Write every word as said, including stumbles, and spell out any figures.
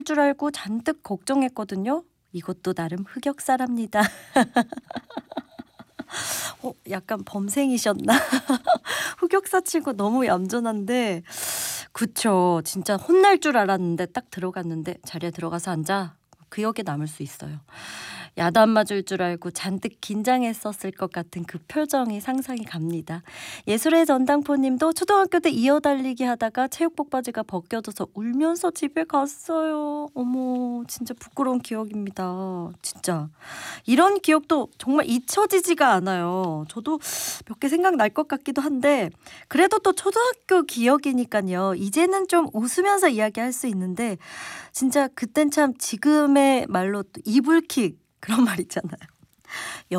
줄 알고 잔뜩 걱정했거든요. 이것도 나름 흑역사랍니다. 어 약간 범생이셨나? 흑역사치고 너무 얌전한데 그쵸. 진짜 혼날 줄 알았는데 딱 들어갔는데 "자리에 들어가서 앉아." 기억에 남을 수 있어요. 야단 맞을 줄 알고 잔뜩 긴장했었을 것 같은 그 표정이 상상이 갑니다. 예술의 전당포 님도 "초등학교 때 이어달리기 하다가 체육복 바지가 벗겨져서 울면서 집에 갔어요." 어머 진짜 부끄러운 기억입니다. 진짜. 이런 기억도 정말 잊혀지지가 않아요. 저도 몇 개 생각날 것 같기도 한데 그래도 또 초등학교 기억이니깐요. 이제는 좀 웃으면서 이야기할 수 있는데 진짜 그땐 참 지금의 말로 또 이불킥 그런 말 있잖아요.